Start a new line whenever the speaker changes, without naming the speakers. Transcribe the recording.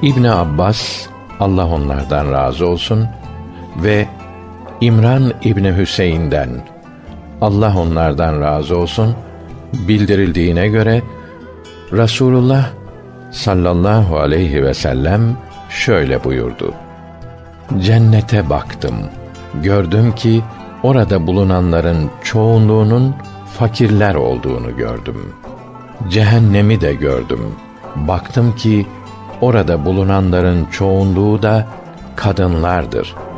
İbn Abbas, Allah onlardan razı olsun, ve İmran İbni Hüseyin'den, Allah onlardan razı olsun, bildirildiğine göre Resulullah sallallahu aleyhi ve sellem şöyle buyurdu: Cennete baktım, gördüm ki orada bulunanların çoğunluğunun fakirler olduğunu gördüm. Cehennemi de gördüm, baktım ki orada bulunanların çoğunluğu da kadınlardır.